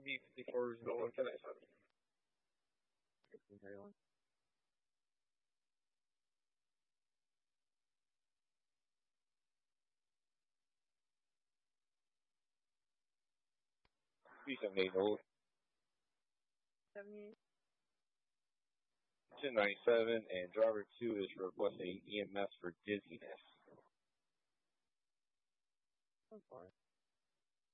B54 is Nolan 1097. Carry on. B78 Nolan. 78. 1097, and driver 2 is requesting EMS for dizziness. So far.